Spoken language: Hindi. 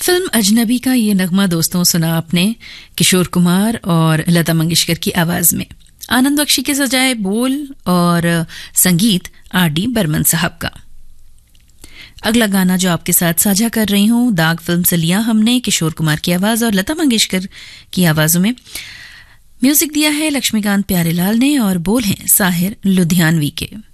फिल्म अजनबी का ये नगमा दोस्तों सुना आपने किशोर कुमार और लता मंगेशकर की आवाज में। आनंद बख्शी के सजाए बोल और संगीत आर.डी. बर्मन साहब का। अगला गाना जो आपके साथ साझा कर रही हूं, दाग फिल्म से लिया हमने किशोर कुमार की आवाज और लता मंगेशकर की आवाजों में। म्यूजिक दिया है लक्ष्मीकांत प्यारेलाल ने और बोल हैं साहिर लुधियानवी के।